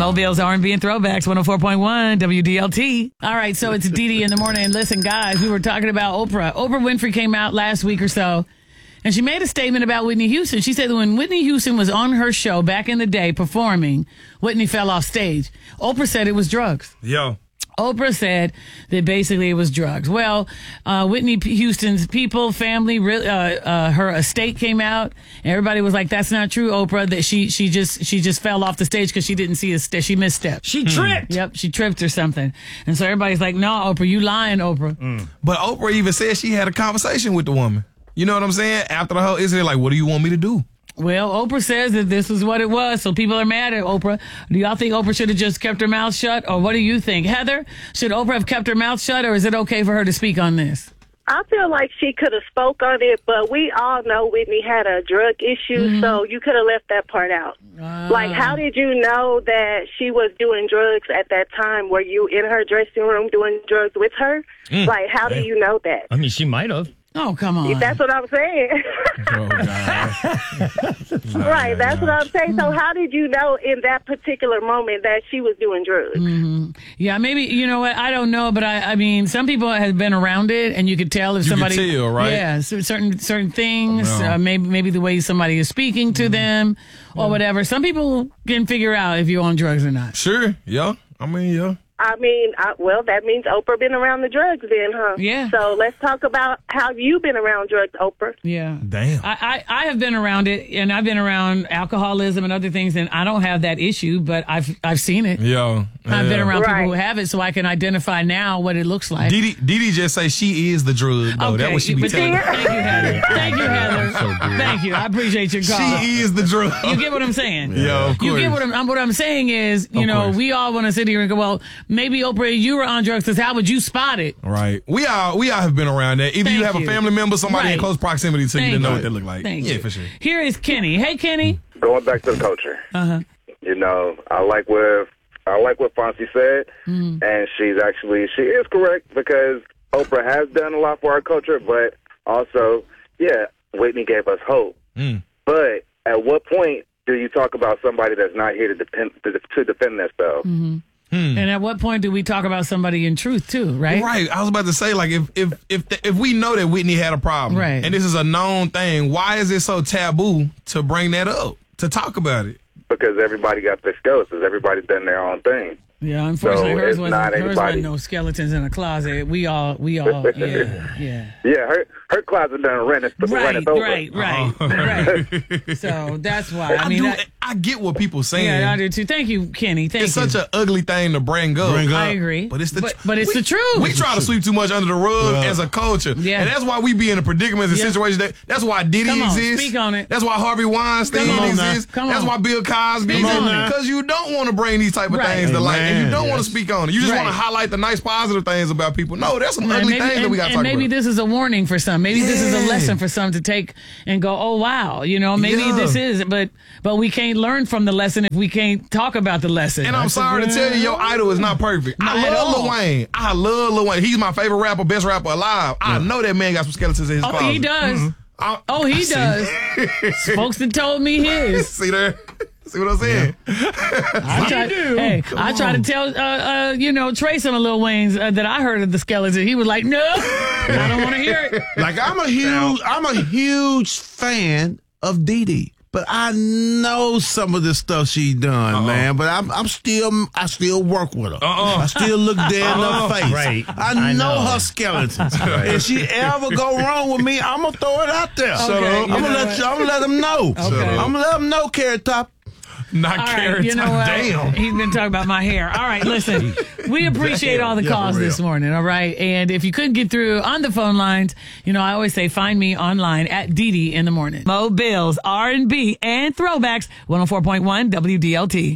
Mobile's R&B and Throwbacks, 104.1 WDLT. All right, so it's Dee Dee in the morning. Listen, guys, we were talking about Oprah. Oprah Winfrey came out last week or so, and she made a statement about Whitney Houston. She said that when Whitney Houston was on her show back in the day performing, Whitney fell off stage. Oprah said it was drugs. Yo. Oprah said that basically it was drugs. Well, Whitney Houston's people, family, her estate came out, and everybody was like, "That's not true, Oprah. That she just fell off the stage because she didn't see she misstepped. She tripped. Yep, she tripped or something." And so everybody's like, "No, Oprah, you lying, Oprah." But Oprah even said she had a conversation with the woman. You know what I'm saying? After the whole incident, like, what do you want me to do? Well, Oprah says that this is what it was, so people are mad at Oprah. Do y'all think Oprah should have just kept her mouth shut, or what do you think? Heather, should Oprah have kept her mouth shut, or is it okay for her to speak on this? I feel like she could have spoke on it, but we all know Whitney had a drug issue, so you could have left that part out. Like, how did you know that she was doing drugs at that time? Were you in her dressing room doing drugs with her? Like, how do you know that? I mean, she might have. Oh, come on. That's what I'm saying. Oh, God. Right, that's what I'm saying. So how did you know in that particular moment that she was doing drugs? Yeah, maybe, you know what, I don't know, but I mean, some people have been around it, and you could tell if somebody... You could tell, right? Yeah, certain things, maybe the way somebody is speaking to them, or whatever. Some people can figure out if you're on drugs or not. Sure, yeah. I mean, yeah. Well, that means Oprah been around the drugs then, huh? Yeah. So let's talk about how you been around drugs, Oprah. Yeah. Damn. I have been around it, and I've been around alcoholism and other things, and I don't have that issue, but I've seen it. Yo. I've been around people Right. who have it, so I can identify now what it looks like. Dee Dee just say she is the drug, though. That's what she be but telling thank you, Heather. Thank you, Heather. Thank you. I appreciate your call. She is the drug. You get what I'm saying? Yeah, of course. You get what I'm saying is, you know, course. we all want to sit here and go, well, maybe Oprah, you were on drugs, because how would you spot it? Right. We all have been around that. Either you Thank have you. a family member, somebody in Right. close proximity to you to Thank know you. what they look like. Thank Yeah, you. for sure. Here is Kenny. Hey, Kenny. Going back to the culture. You know, I like what Fonzie said, and she is correct, because Oprah has done a lot for our culture, but also, yeah, Whitney gave us hope. But at what point do you talk about somebody that's not here to defend themselves? And at what point do we talk about somebody in truth too, right? Right. I was about to say, like, if we know that Whitney had a problem, Right. and this is a known thing, why is it so taboo to bring that up, to talk about it? Because everybody got their skeletons. Everybody's done their own thing. Yeah, unfortunately, So hers it's not wasn't anybody. no skeletons in a closet. We all, yeah. Yeah, her closet done rented over. Right. So that's why. I mean, I get what people saying. yeah, I do too. Thank you, Kenny. Thank It's you. such an ugly thing to bring up. I agree. But it's the but it's the truth. We try to sweep too much under the rug as a culture. Yeah. And that's why we be in a predicament and situations. That's why Diddy Come on, exists. speak on it. That's why Harvey Weinstein Come on now. exists. Come That's on. why Bill Cosby Come on now. exists. Because you don't want to bring these type of Right. things to light. And you don't Amen. want to speak on it. You just Right. want to highlight the nice positive things about people. No, there's some ugly things that we got to talk and maybe about. this is a warning for some. Maybe this is a Yeah. lesson for some to take and go, oh, wow. You know, maybe Yeah. this is. But we can't learn from the lesson if we can't talk about the lesson. And I'm sorry to tell you, your idol is not perfect. Not I at love all. Lil Wayne. I love Lil Wayne. He's my favorite rapper, best rapper alive. I know that man got some skeletons in his closet. Oh, he does. Oh, he See? does. Folks that told me his. See there? See what I'm saying? I tried to tell, Trace on Lil Wayne's that I heard of the skeleton. He was like, no, I don't want to hear it. Like, I'm a huge fan of Dee Dee, but I know some of the stuff she done, man. But I still work with her. I still look dead in her face. Right. I know her skeletons. If she ever go wrong with me, I'm gonna throw it out there. Okay, I'm gonna let them know. Okay. I'm gonna let them know, Carrot Top. Not All right, carrots. you know what? Damn. He's been talking about my hair. All right, listen, we appreciate all the calls this morning, all right? And if you couldn't get through on the phone lines, I always say find me online at Dee Dee in the morning. Mo Bills, R&B, and Throwbacks, 104.1 WDLT.